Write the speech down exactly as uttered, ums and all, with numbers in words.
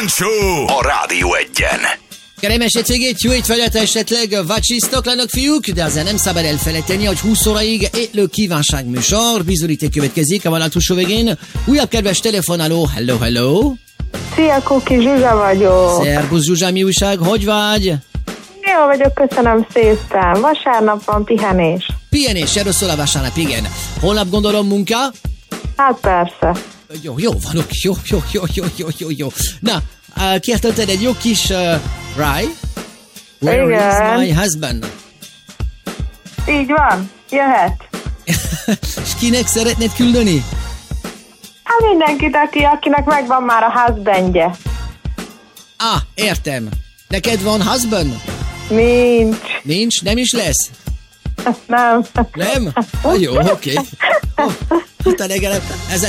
Kejfel Show a Rádió Egyen. Kellemes hétvégét, jó étvágyat, esetleg vacsisztok, lánok fiúk, de azért nem szabad elfelejteni, hogy húsz óraig étlő kívánságműsor, bizonyíték következik a vonaltúsó végén. Újabb kedves telefonáló, hello, hello! Szia, Kuki, Zsuzsa vagyok. Szerbusz Zsuzsa, mi újság, hogy vagy? Jó vagyok, köszönöm szépen. Vasárnap van pihenés. Pihenés, erről szól a vasárnap, igen. Holnap gondolom munka? Hát persze. Jó, jó van, oké, jó, jó, jó, jó, jó, jó, jó. Na, uh, kértelted egy jó kis uh, ride? Where Igen. is my husband? Így van, jöhet. És kinek szeretnéd küldeni? Hát mindenkit, aki, akinek megvan már a husbandje. Ah, értem. Neked van husband? Nincs. Nincs? Nem is lesz? Nem. Nem? Ah, jó, oké. Okay. Oh, hát legalább ez a